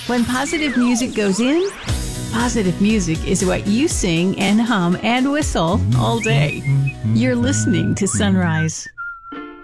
When positive music goes in, positive music is what you sing and hum and whistle all day. You're listening to Sunrise.